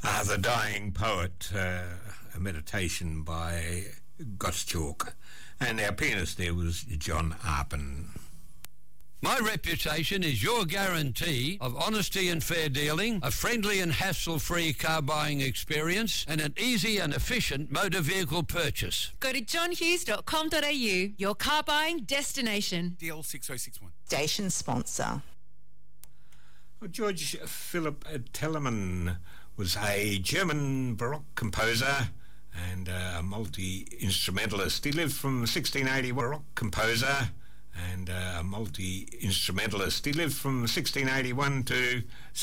The Dying Poet, a meditation by Gottschalk. And our pianist there was John Arpin. My reputation is your guarantee of honesty and fair dealing, a friendly and hassle-free car buying experience, and an easy and efficient motor vehicle purchase. Go to johnhughes.com.au, your car buying destination. DL 6061. Station sponsor. Well, George Philipp Telemann was a German Baroque composer and a multi-instrumentalist. He lived from 1680, Baroque composer and a multi-instrumentalist. He lived from 1681 to